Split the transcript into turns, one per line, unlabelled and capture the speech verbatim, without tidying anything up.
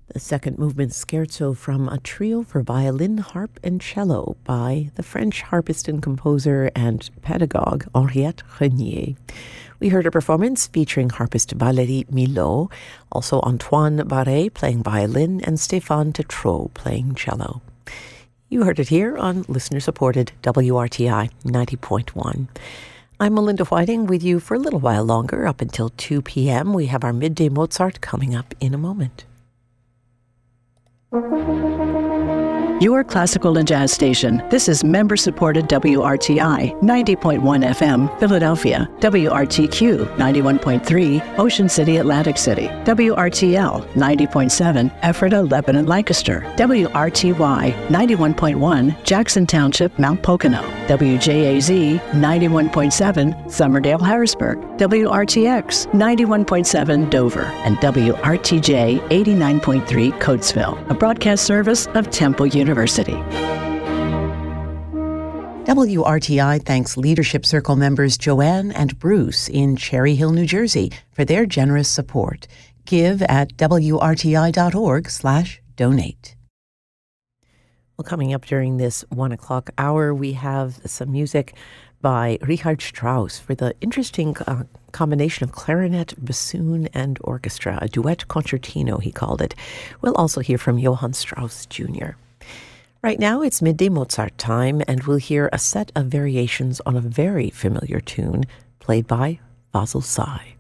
The second movement scherzo from a trio for violin, harp, and cello by the French harpist and composer and pedagogue Henriette Renier. We heard a performance featuring harpist Valérie Milot, also Antoine Barret playing violin, and Stéphane Tétrault playing cello. You heard it here on listener-supported W R T I ninety point one. I'm Melinda Whiting with you for a little while longer, up until two p.m. We have our Midday Mozart coming up in a moment.
Your classical and jazz station. This is member-supported W R T I ninety point one F M, Philadelphia. W R T Q ninety-one point three, Ocean City, Atlantic City. W R T L ninety point seven, Ephrata, Lebanon, Lancaster. W R T Y ninety-one point one, Jackson Township, Mount Pocono. W J A Z ninety-one point seven, Summerdale, Harrisburg. W R T X ninety-one point seven, Dover. And W R T J eighty-nine point three, Coatesville, a broadcast service of Temple University. University.
W R T I thanks Leadership Circle members Joanne and Bruce in Cherry Hill, New Jersey for their generous support. Give at W R T I dot org slash donate. Well, coming up during this one o'clock hour, we have some music by Richard Strauss for the interesting uh, combination of clarinet, bassoon, and orchestra, a duet concertino, he called it. We'll also hear from Johann Strauss Junior Right now, it's Midday Mozart time, and we'll hear a set of variations on a very familiar tune played by Basil Tsai.